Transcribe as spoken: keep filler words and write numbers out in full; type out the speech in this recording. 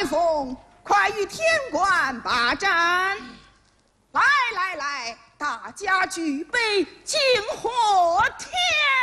风，快与天官把战！来来来，大家举杯敬贺天